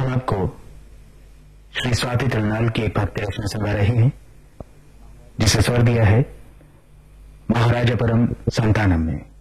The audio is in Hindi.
हम आपको श्री स्वाति तिरुनाल की एक भक्ति रचना सुना रहे हैं, जिसे स्वर दिया है महाराजापुरम संतानम में।